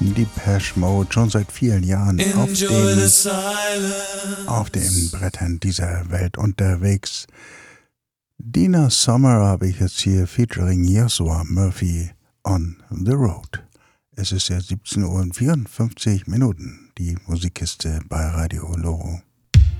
Depeche Mode schon seit vielen Jahren auf den Brettern dieser Welt unterwegs. Dina Summer habe ich jetzt hier featuring Joshua Murphy on the Road. Es ist ja 17:54 Uhr, die Musikkiste bei Radio Loro.